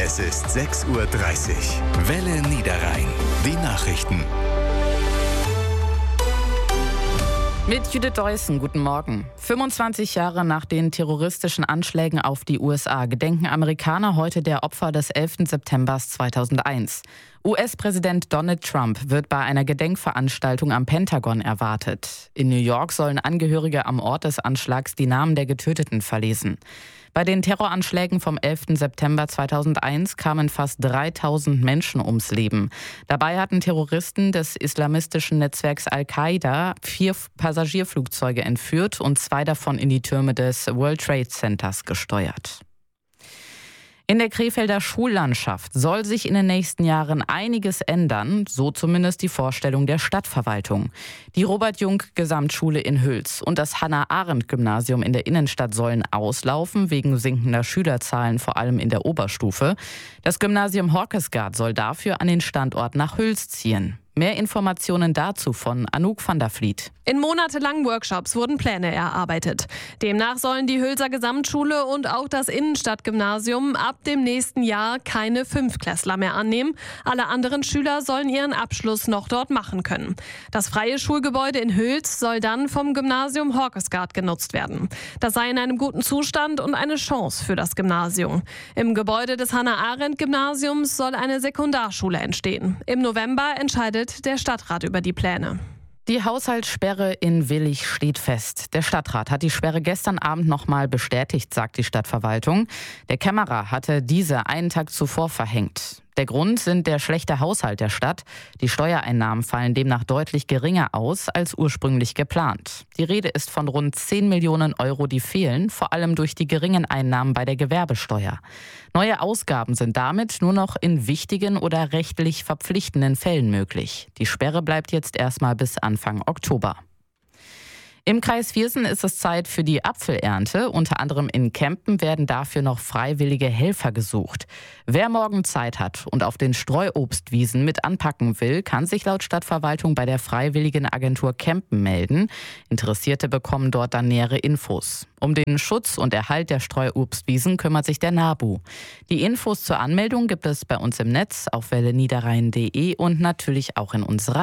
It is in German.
Es ist 6:30 Uhr. Welle Niederrhein. Die Nachrichten. Mit Judith Deussen, guten Morgen. 25 Jahre nach den terroristischen Anschlägen auf die USA gedenken Amerikaner heute der Opfer des 11. September 2001. US-Präsident Donald Trump wird bei einer Gedenkveranstaltung am Pentagon erwartet. In New York sollen Angehörige am Ort des Anschlags die Namen der Getöteten verlesen. Bei den Terroranschlägen vom 11. September 2001 kamen fast 3000 Menschen ums Leben. Dabei hatten Terroristen des islamistischen Netzwerks Al-Qaida 4 Passagierflugzeuge entführt und 2 davon in die Türme des World Trade Centers gesteuert. In der Krefelder Schullandschaft soll sich in den nächsten Jahren einiges ändern, so zumindest die Vorstellung der Stadtverwaltung. Die Robert-Jung-Gesamtschule in Hüls und das Hannah-Arendt-Gymnasium in der Innenstadt sollen auslaufen, wegen sinkender Schülerzahlen, vor allem in der Oberstufe. Das Gymnasium Horkesgaard soll dafür an den Standort nach Hüls ziehen. Mehr Informationen dazu von Anouk van der Vliet. In monatelangen Workshops wurden Pläne erarbeitet. Demnach sollen die Hülser Gesamtschule und auch das Innenstadtgymnasium ab dem nächsten Jahr keine Fünftklässler mehr annehmen. Alle anderen Schüler sollen ihren Abschluss noch dort machen können. Das freie Schulgebäude in Hüls soll dann vom Gymnasium Horkesgaard genutzt werden. Das sei in einem guten Zustand und eine Chance für das Gymnasium. Im Gebäude des Hannah-Arendt-Gymnasiums soll eine Sekundarschule entstehen. Im November entscheidet der Stadtrat über die Pläne. Die Haushaltssperre in Willich steht fest. Der Stadtrat hat die Sperre gestern Abend nochmal bestätigt, sagt die Stadtverwaltung. Der Kämmerer hatte diese einen Tag zuvor verhängt. Der Grund sind der schlechte Haushalt der Stadt. Die Steuereinnahmen fallen demnach deutlich geringer aus als ursprünglich geplant. Die Rede ist von rund 10 Millionen Euro, die fehlen, vor allem durch die geringen Einnahmen bei der Gewerbesteuer. Neue Ausgaben sind damit nur noch in wichtigen oder rechtlich verpflichtenden Fällen möglich. Die Sperre bleibt jetzt erstmal bis Anfang Oktober. Im Kreis Viersen ist es Zeit für die Apfelernte. Unter anderem in Kempen werden dafür noch freiwillige Helfer gesucht. Wer morgen Zeit hat und auf den Streuobstwiesen mit anpacken will, kann sich laut Stadtverwaltung bei der Freiwilligen Agentur Kempen melden. Interessierte bekommen dort dann nähere Infos. Um den Schutz und Erhalt der Streuobstwiesen kümmert sich der NABU. Die Infos zur Anmeldung gibt es bei uns im Netz auf welleniederrhein.de und natürlich auch in unserer